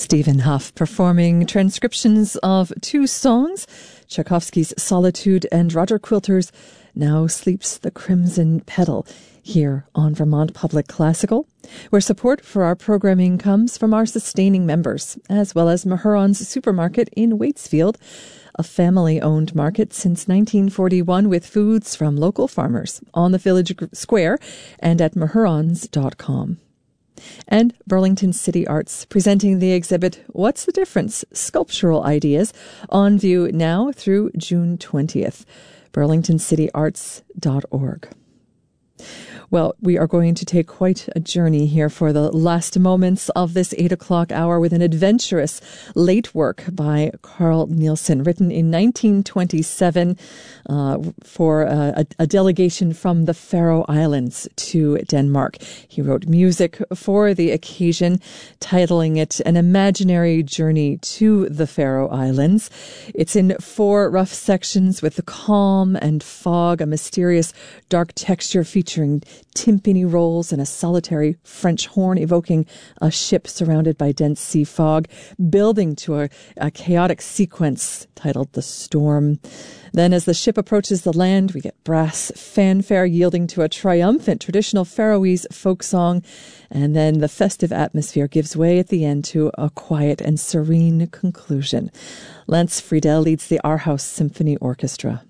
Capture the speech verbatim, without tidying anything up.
Stephen Huff performing transcriptions of two songs, Tchaikovsky's Solitude and Roger Quilter's Now Sleeps the Crimson Petal, here on Vermont Public Classical, where support for our programming comes from our sustaining members, as well as Mahuron's Supermarket in Waitsfield, a family-owned market since nineteen forty-one with foods from local farmers on the Village Square and at mahurons dot com. And Burlington City Arts presenting the exhibit What's the Difference? Sculptural Ideas, on view now through June twentieth. burlington city arts dot org. Well, we are going to take quite a journey here for the last moments of this eight o'clock hour with an adventurous late work by Carl Nielsen, written in nineteen twenty-seven uh, for a, a delegation from the Faroe Islands to Denmark. He wrote music for the occasion, titling it An Imaginary Journey to the Faroe Islands. It's in four rough sections with the calm and fog, a mysterious dark texture featuring timpani rolls and a solitary French horn evoking a ship surrounded by dense sea fog, building to a, a chaotic sequence titled The Storm. Then as the ship approaches the land, we get brass fanfare yielding to a triumphant traditional Faroese folk song, and then the festive atmosphere gives way at the end to a quiet and serene conclusion. Lance Friedel leads the Aarhus Symphony Orchestra.